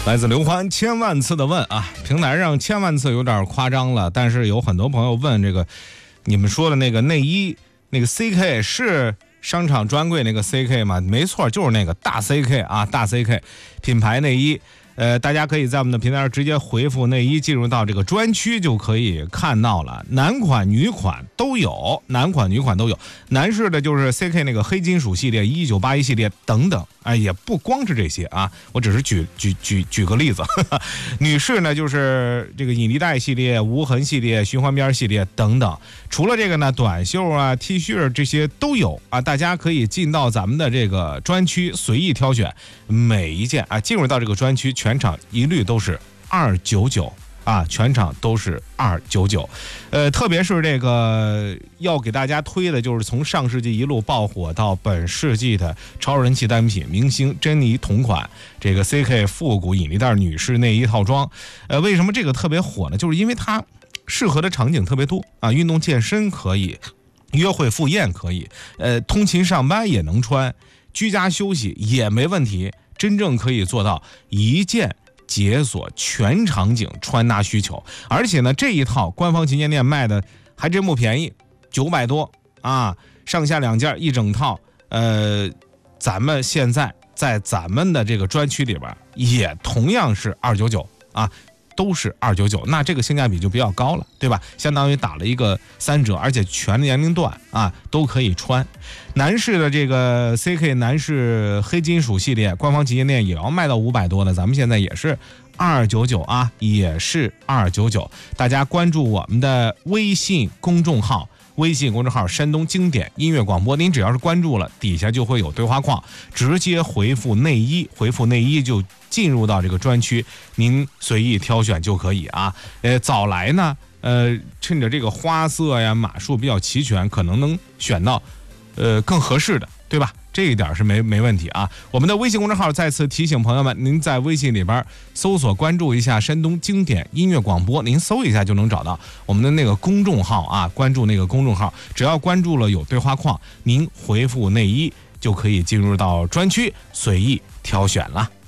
来自刘欢千万次的问啊，平台上千万次有点夸张了，但是有很多朋友问这个，你们说的那个内衣那个 CK 是商场专柜那个 CK 吗？没错，就是那个大 CK 啊，大 CK 品牌内衣。大家可以在我们的平台上直接回复内衣，进入到这个专区就可以看到了，男款女款都有，男款女款都有。男士的就是 CK 那个黑金属系列、1981系列等等，也不光是这些啊，我只是举个例子。女士呢就是这个引力带系列、无痕系列、循环边系列等等。除了这个呢，短袖啊、T 恤这些都有啊，大家可以进到咱们的这个专区随意挑选每一件啊，进入到这个专区全场一律都是299啊，全场都是299。特别是这个要给大家推的就是从上世纪一路爆火到本世纪的超人气单品明星珍妮同款这个 CK 复古引力带女士内衣套装。为什么这个特别火呢？就是因为它适合的场景特别多啊，运动健身可以，约会赴宴可以，通勤上班也能穿，居家休息也没问题，真正可以做到一件解锁全场景穿搭需求。而且呢，这一套官方旗舰店卖的还真不便宜，900多啊，上下两件一整套。咱们现在在咱们的这个专区里边也同样是299啊，都是299，那这个性价比就比较高了，对吧？相当于打了一个3折，而且全年龄段啊都可以穿。男士的这个 CK 男士黑金属系列官方旗舰店也要卖到500多的，咱们现在也是299啊，也是299。大家关注我们的微信公众号。山东经典音乐广播，您只要是关注了，底下就会有对话框，直接回复内衣，回复内衣就进入到这个专区，您随意挑选就可以啊。早来呢，趁着这个花色呀、码数比较齐全，可能能选到更合适的，对吧？这一点是没问题啊。我们的微信公众号再次提醒朋友们，您在微信里边搜索关注一下山东经典音乐广播，您搜一下就能找到我们的那个公众号啊，关注那个公众号，只要关注了有对话框，您回复内衣就可以进入到专区随意挑选了。